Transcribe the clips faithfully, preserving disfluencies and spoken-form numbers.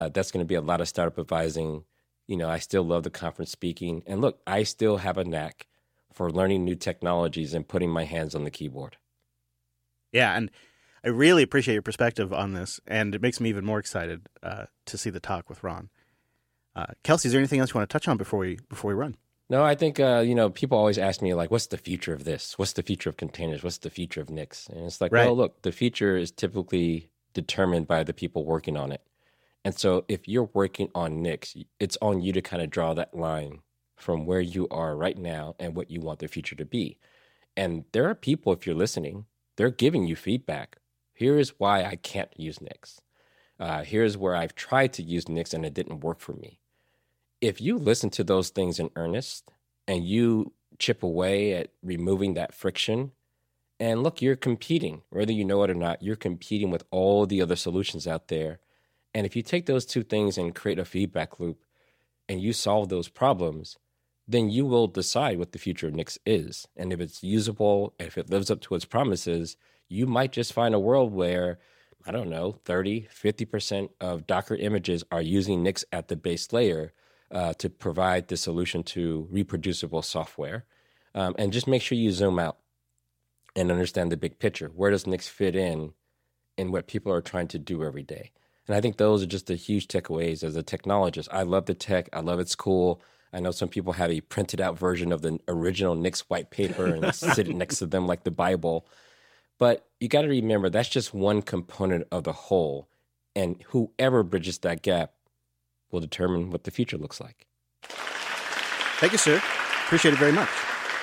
Uh, that's going to be a lot of startup advising. You know, I still love the conference speaking. And look, I still have a knack for learning new technologies and putting my hands on the keyboard. Yeah, and I really appreciate your perspective on this, and it makes me even more excited uh, to see the talk with Ron. Uh, Kelsey, is there anything else you want to touch on before we before we run? No, I think, uh, you know, people always ask me, like, what's the future of this? What's the future of containers? What's the future of Nix? And it's like, right. well, look, the future is typically determined by the people working on it. And so if you're working on Nix, it's on you to kind of draw that line from where you are right now and what you want the future to be. And there are people, if you're listening, they're giving you feedback. Here is why I can't use Nix. Uh, here's where I've tried to use Nix and it didn't work for me. If you listen to those things in earnest and you chip away at removing that friction, and look, you're competing, whether you know it or not, you're competing with all the other solutions out there. And if you take those two things and create a feedback loop and you solve those problems, then you will decide what the future of Nix is. And if it's usable, if it lives up to its promises, you might just find a world where, I don't know, thirty, fifty percent of Docker images are using Nix at the base layer uh, to provide the solution to reproducible software. Um, and just make sure you zoom out and understand the big picture. Where does Nix fit in in what people are trying to do every day? And I think those are just the huge takeaways as a technologist. I love the tech. I love it's cool. I know some people have a printed out version of the original Nix white paper and sit it next to them like the Bible. But you got to remember that's just one component of the whole. And whoever bridges that gap will determine what the future looks like. Thank you, sir. Appreciate it very much.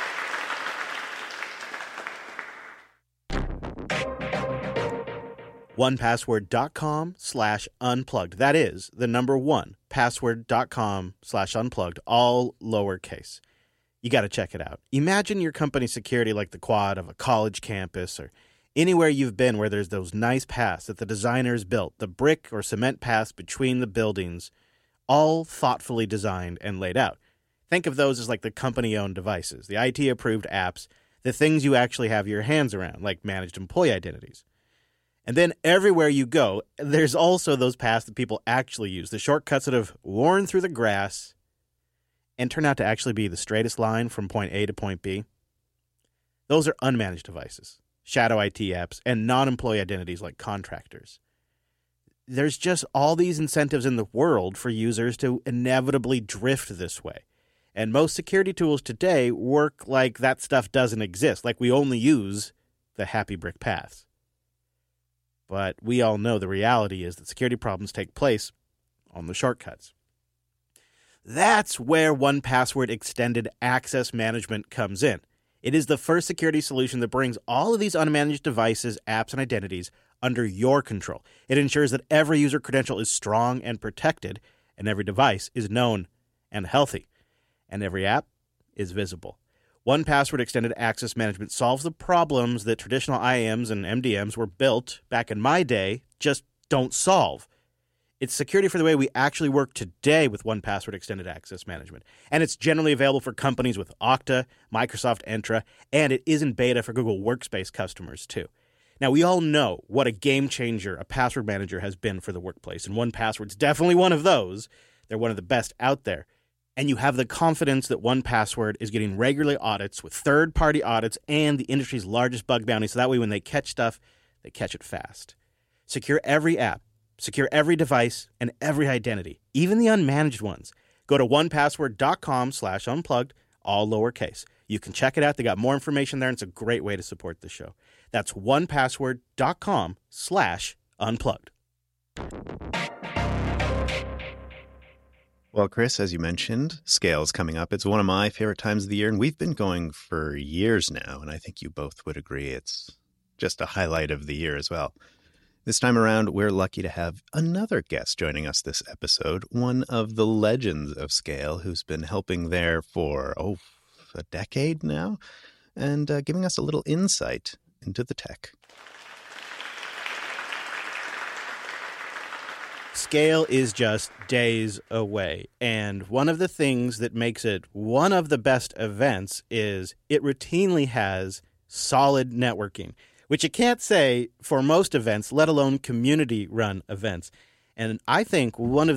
one password dot com slash unplugged. That is the number one, password dot com slash unplugged, all lowercase. You got to check it out. Imagine your company's security like the quad of a college campus or anywhere you've been where there's those nice paths that the designers built, the brick or cement paths between the buildings, all thoughtfully designed and laid out. Think of those as like the company-owned devices, the I T-approved apps, the things you actually have your hands around, like managed employee identities. And then everywhere you go, there's also those paths that people actually use, the shortcuts that have worn through the grass and turn out to actually be the straightest line from point A to point B. Those are unmanaged devices, shadow I T apps, and non-employee identities like contractors. There's just all these incentives in the world for users to inevitably drift this way. And most security tools today work like that stuff doesn't exist, like we only use the happy brick paths. But we all know the reality is that security problems take place on the shortcuts. That's where one Password Extended Access Management comes in. It is the first security solution that brings all of these unmanaged devices, apps, and identities under your control. It ensures that every user credential is strong and protected, and every device is known and healthy, and every app is visible. one Password Extended Access Management solves the problems that traditional I A Ms and M D Ms were built back in my day just don't solve. It's security for the way we actually work today with one Password Extended Access Management. And it's generally available for companies with Okta, Microsoft Entra, and it is in beta for Google Workspace customers too. Now, we all know what a game changer a password manager has been for the workplace, and one Password's definitely one of those. They're one of the best out there. And you have the confidence that one Password is getting regular audits with third-party audits and the industry's largest bug bounty, so that way when they catch stuff, they catch it fast. Secure every app, secure every device, and every identity, even the unmanaged ones. Go to one password dot com slash unplugged, all lowercase. You can check it out. They got more information there, and it's a great way to support the show. That's one password dot com slash unplugged. Well, Chris, as you mentioned, Scale is coming up. It's one of my favorite times of the year, and we've been going for years now, and I think you both would agree it's just a highlight of the year as well. This time around, we're lucky to have another guest joining us this episode, one of the legends of Scale who's been helping there for, oh, a decade now, and uh, giving us a little insight into the tech. Scale is just days away, and one of the things that makes it one of the best events is it routinely has solid networking, which you can't say for most events, let alone community-run events. And I think one of